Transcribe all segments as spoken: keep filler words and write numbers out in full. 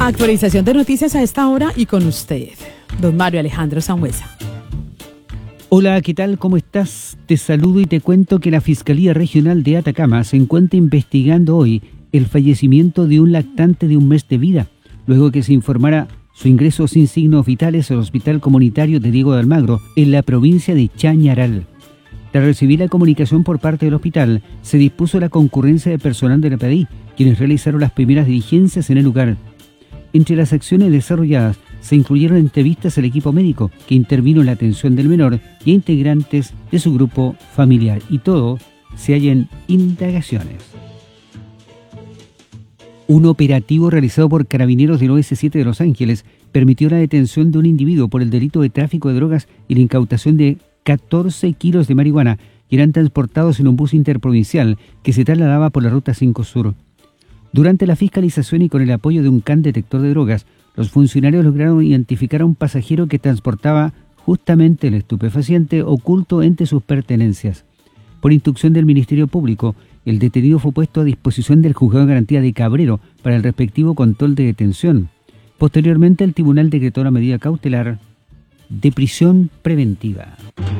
Actualización de noticias a esta hora y con usted, don Mario Alejandro Sangüesa. Hola, ¿qué tal? ¿Cómo estás? Te saludo y te cuento que la Fiscalía Regional de Atacama se encuentra investigando hoy el fallecimiento de un lactante de un mes de vida, luego que se informara su ingreso sin signos vitales al Hospital Comunitario de Diego de Almagro, en la provincia de Chañaral. Tras recibir la comunicación por parte del hospital, se dispuso la concurrencia de personal de la P D I, quienes realizaron las primeras diligencias en el lugar. Entre las acciones desarrolladas se incluyeron entrevistas al equipo médico que intervino en la atención del menor y a integrantes de su grupo familiar, y todo se halla en indagaciones. Un operativo realizado por carabineros del O S siete de Los Ángeles permitió la detención de un individuo por el delito de tráfico de drogas y la incautación de catorce kilos de marihuana que eran transportados en un bus interprovincial que se trasladaba por la Ruta cinco Sur. Durante la fiscalización y con el apoyo de un can detector de drogas, los funcionarios lograron identificar a un pasajero que transportaba justamente el estupefaciente oculto entre sus pertenencias. Por instrucción del Ministerio Público, el detenido fue puesto a disposición del Juzgado de Garantía de Cabrero para el respectivo control de detención. Posteriormente, el tribunal decretó la medida cautelar de prisión preventiva.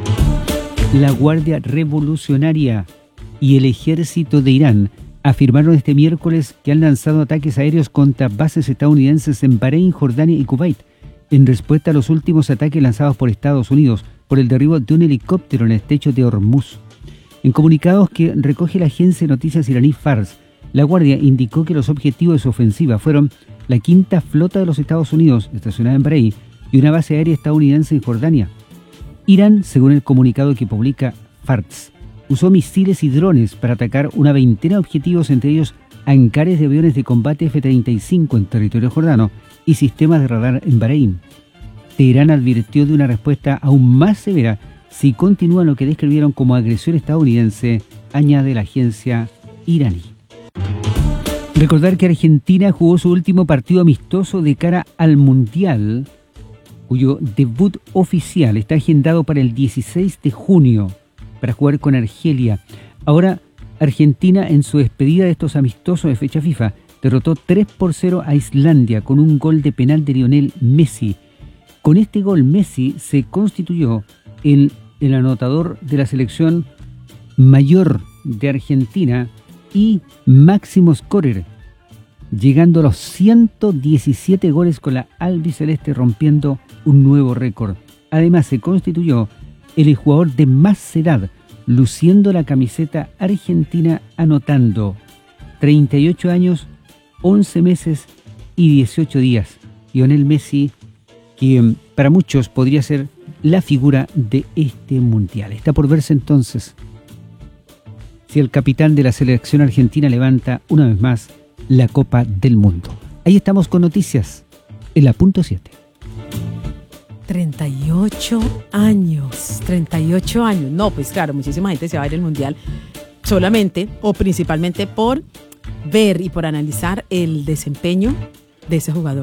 La Guardia Revolucionaria y el Ejército de Irán afirmaron este miércoles que han lanzado ataques aéreos contra bases estadounidenses en Bahrein, Jordania y Kuwait, en respuesta a los últimos ataques lanzados por Estados Unidos por el derribo de un helicóptero en el estrecho de Hormuz. En comunicados que recoge la agencia de noticias iraní Fars, la Guardia indicó que los objetivos de su ofensiva fueron la quinta flota de los Estados Unidos, estacionada en Bahrein, y una base aérea estadounidense en Jordania. Irán, según el comunicado que publica Fars, usó misiles y drones para atacar una veintena de objetivos, entre ellos hangares de aviones de combate F treinta y cinco en territorio jordano y sistemas de radar en Bahrein. Teherán advirtió de una respuesta aún más severa si continúan lo que describieron como agresión estadounidense, añade la agencia iraní. Recordar que Argentina jugó su último partido amistoso de cara al Mundial, cuyo debut oficial está agendado para el dieciséis de junio, para jugar con Argelia. Ahora, Argentina, en su despedida de estos amistosos de fecha FIFA, derrotó tres por cero a Islandia con un gol de penal de Lionel Messi. Con este gol, Messi se constituyó en el anotador de la selección mayor de Argentina y máximo scorer, llegando a los ciento diecisiete goles con la albiceleste, rompiendo un nuevo récord. Además, se constituyó el jugador de más edad, luciendo la camiseta argentina, anotando treinta y ocho años, once meses y dieciocho días. Lionel Messi, que para muchos podría ser la figura de este mundial. Está por verse entonces si el capitán de la selección argentina levanta una vez más la Copa del Mundo. Ahí estamos con noticias en la punto siete. treinta y ocho años, treinta y ocho años. No, pues claro, muchísima gente se va a ir al Mundial solamente o principalmente por ver y por analizar el desempeño de ese jugador.